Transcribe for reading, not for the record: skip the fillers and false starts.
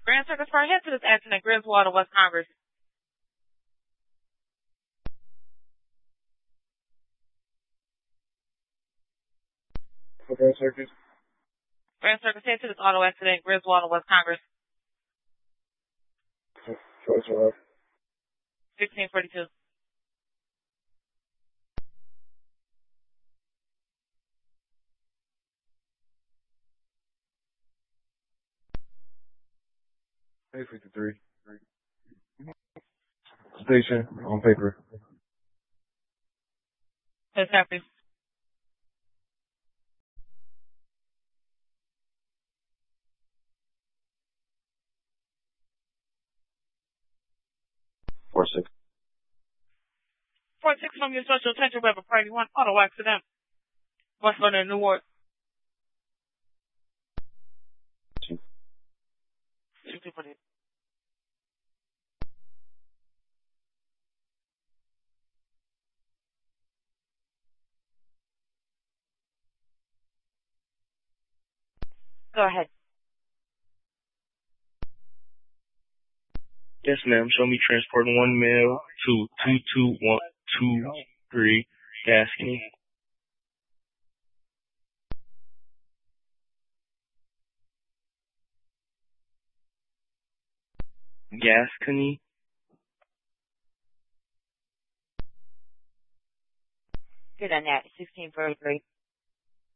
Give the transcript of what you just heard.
Grand Circus Park, head to this accident at Griswold, West Congress. For Grand Circus? Grand Circus, head to this auto accident at Griswold, West Congress. 1642. Hey, 53. Station on paper. Yes, happy. Four six. 46 from your social attention, we have a party 1 auto accident. West London, Newark. 248. Go ahead. Yes, ma'am. Show me transporting 1 male to 22123 Gascony. Gascony. Good on that. 1643.